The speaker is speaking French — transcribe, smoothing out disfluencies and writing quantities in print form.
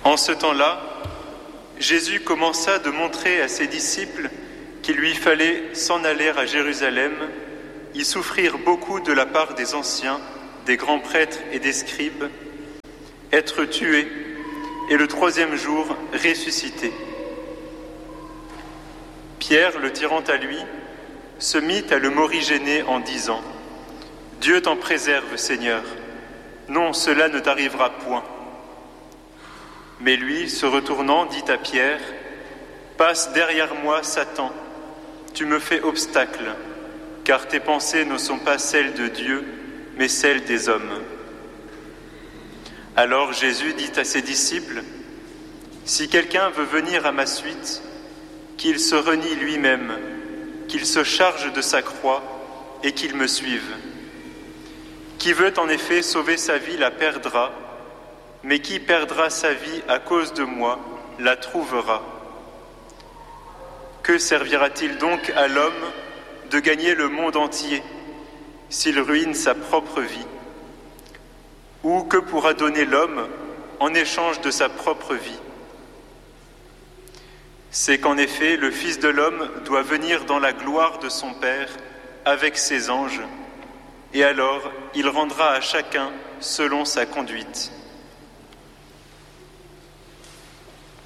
En ce temps-là, Jésus commença de montrer à ses disciples qu'il lui fallait s'en aller à Jérusalem, y souffrir beaucoup de la part des anciens, des grands prêtres et des scribes, être tué et le troisième jour ressuscité. Pierre, le tirant à lui, se mit à le morigéner en disant : « Dieu t'en préserve, Seigneur, non, cela ne t'arrivera point. » Mais lui, se retournant, dit à Pierre : « Passe derrière moi, Satan, tu me fais obstacle, car tes pensées ne sont pas celles de Dieu, mais celles des hommes. » Alors Jésus dit à ses disciples : « Si quelqu'un veut venir à ma suite, qu'il se renie lui-même, qu'il se charge de sa croix et qu'il me suive. Qui veut en effet sauver sa vie la perdra, mais qui perdra sa vie à cause de moi la trouvera. Que servira-t-il donc à l'homme de gagner le monde entier s'il ruine sa propre vie? Ou que pourra donner l'homme en échange de sa propre vie? C'est qu'en effet, le Fils de l'homme doit venir dans la gloire de son Père avec ses anges, et alors il rendra à chacun selon sa conduite.